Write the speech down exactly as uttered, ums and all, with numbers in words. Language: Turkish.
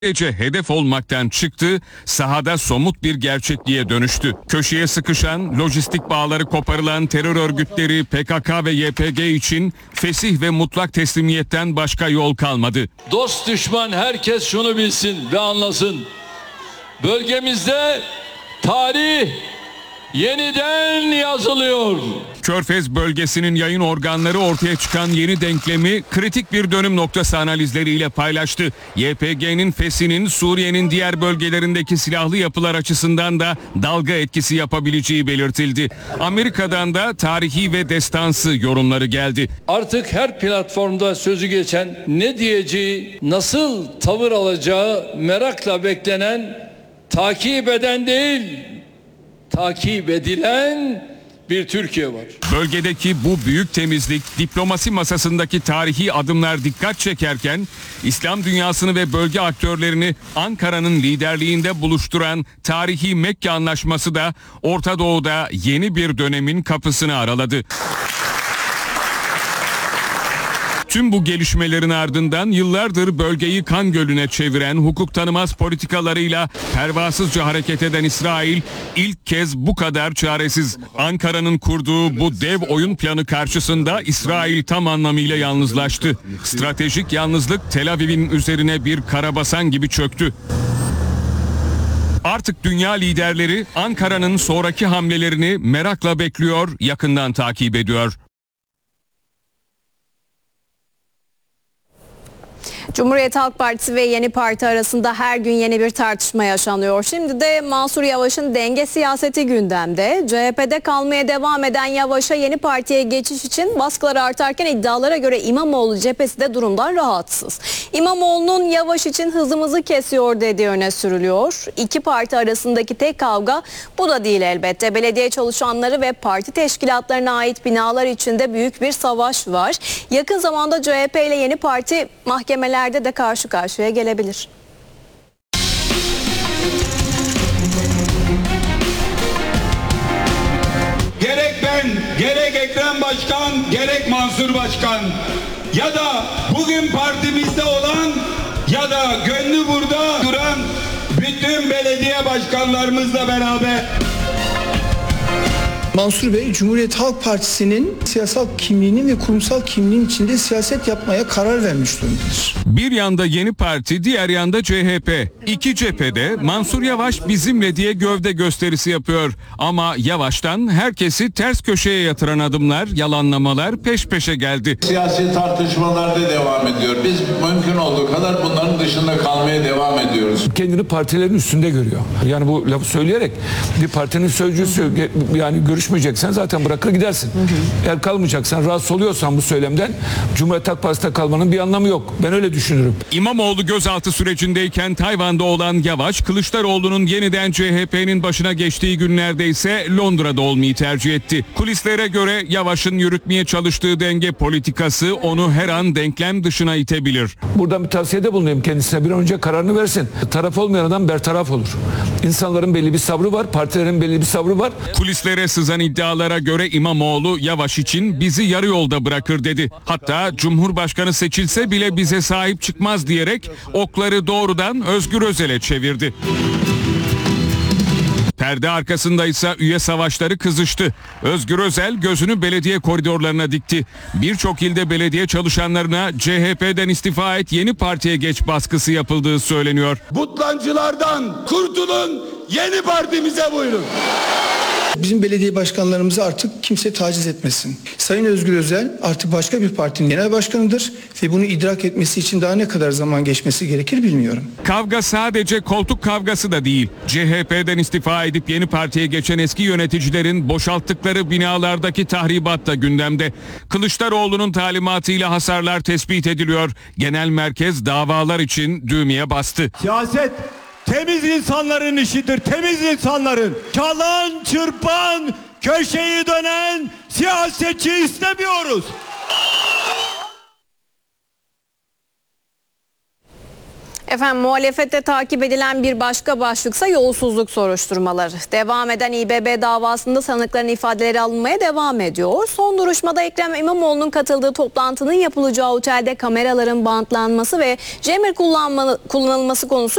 Sadece hedef olmaktan çıktı, sahada somut bir gerçekliğe dönüştü. Köşeye sıkışan, lojistik bağları koparılan terör örgütleri P K K ve Y P G için fesih ve mutlak teslimiyetten başka yol kalmadı. Dost düşman herkes şunu bilsin ve anlasın. Bölgemizde tarih yeniden yazılıyor. Körfez bölgesinin yayın organları ortaya çıkan yeni denklemi kritik bir dönüm noktası analizleriyle paylaştı. Y P G'nin fesinin Suriye'nin diğer bölgelerindeki silahlı yapılar açısından da dalga etkisi yapabileceği belirtildi. Amerika'dan da tarihi ve destansı yorumları geldi. Artık her platformda sözü geçen, ne diyeceği, nasıl tavır alacağı merakla beklenen, takip eden değil, takip edilen bir Türkiye var. Bölgedeki bu büyük temizlik, diplomasi masasındaki tarihi adımlar dikkat çekerken, İslam dünyasını ve bölge aktörlerini Ankara'nın liderliğinde buluşturan tarihi Mekke Anlaşması da Orta Doğu'da yeni bir dönemin kapısını araladı. Tüm bu gelişmelerin ardından yıllardır bölgeyi kan gölüne çeviren hukuk tanımaz politikalarıyla pervasızca hareket eden İsrail ilk kez bu kadar çaresiz. Ankara'nın kurduğu bu dev oyun planı karşısında İsrail tam anlamıyla yalnızlaştı. Stratejik yalnızlık Tel Aviv'in üzerine bir karabasan gibi çöktü. Artık dünya liderleri Ankara'nın sonraki hamlelerini merakla bekliyor, yakından takip ediyor. Cumhuriyet Halk Partisi ve Yeni Parti arasında her gün yeni bir tartışma yaşanıyor. Şimdi de Mansur Yavaş'ın denge siyaseti gündemde. C H P'de kalmaya devam eden Yavaş'a Yeni Parti'ye geçiş için baskılar artarken iddialara göre İmamoğlu cephesi de durumdan rahatsız. İmamoğlu'nun Yavaş için hızımızı kesiyor dediği öne sürülüyor. İki parti arasındaki tek kavga bu da değil elbette. Belediye çalışanları ve parti teşkilatlarına ait binalar içinde büyük bir savaş var. Yakın zamanda C H P ile Yeni Parti mahkemeler de karşı karşıya gelebilir. Gerek ben, gerek Ekrem Başkan, gerek Mansur Başkan ya da bugün partimizde olan ya da gönlü burada duran bütün belediye başkanlarımızla beraber Mansur Bey, Cumhuriyet Halk Partisi'nin siyasal kimliğinin ve kurumsal kimliğin içinde siyaset yapmaya karar vermiş durumdadır. Bir yanda Yeni Parti, diğer yanda C H P. İki cephede Mansur Yavaş bizimle diye gövde gösterisi yapıyor. Ama Yavaş'tan herkesi ters köşeye yatıran adımlar, yalanlamalar peş peşe geldi. Siyasi tartışmalar da devam ediyor. Biz mümkün olduğu kadar bunların dışında kalmaya devam ediyoruz. Kendini partilerin üstünde görüyor. Yani bu lafı söyleyerek bir partinin sözcüsü, yani görüşmeyeceksen zaten bırakır gidersin. Hı hı. Eğer kalmayacaksan, rahatsız oluyorsan bu söylemden Cumhuriyet Halk Partisi'nde kalmanın bir anlamı yok. Ben öyle düşünürüm. İmamoğlu gözaltı sürecindeyken Tayvan'da olan Yavaş, Kılıçdaroğlu'nun yeniden C H P'nin başına geçtiği günlerde ise Londra'da olmayı tercih etti. Kulislere göre Yavaş'ın yürütmeye çalıştığı denge politikası onu her an denklem dışına itebilir. Buradan bir tavsiyede bulunayım kendisine, bir an önce kararını versin. Taraf olmayan adam bertaraf olur. İnsanların belli bir sabrı var, partilerin belli bir sabrı var. Kulislere sızan iddialara göre İmamoğlu Yavaş için bizi yarı yolda bırakır dedi. Hatta Cumhurbaşkanı seçilse bile bize sahip çıkmaz diyerek okları doğrudan Özgür Özel'e çevirdi. Perde arkasında ise üye savaşları kızıştı. Özgür Özel gözünü belediye koridorlarına dikti. Birçok ilde belediye çalışanlarına C H P'den istifa et, Yeni Parti'ye geç baskısı yapıldığı söyleniyor. butlancılardan kurtulun, Yeni Partimize buyurun. Bizim belediye başkanlarımızı artık kimse taciz etmesin. Sayın Özgür Özel artık başka bir partinin genel başkanıdır ve bunu idrak etmesi için daha ne kadar zaman geçmesi gerekir bilmiyorum. Kavga sadece koltuk kavgası da değil. C H P'den istifa edip Yeni Parti'ye geçen eski yöneticilerin boşalttıkları binalardaki tahribat da gündemde. Kılıçdaroğlu'nun talimatıyla hasarlar tespit ediliyor. Genel merkez davalar için düğmeye bastı. Siyaset temiz insanların işidir, temiz insanların. Çalan, çırpan, köşeyi dönen siyasetçi istemiyoruz. Efendim muhalefette takip edilen bir başka başlıksa yolsuzluk soruşturmaları. Devam eden İBB davasında sanıkların ifadeleri alınmaya devam ediyor. Son duruşmada Ekrem İmamoğlu'nun katıldığı toplantının yapılacağı otelde kameraların bantlanması ve jammer kullanma, kullanılması konusu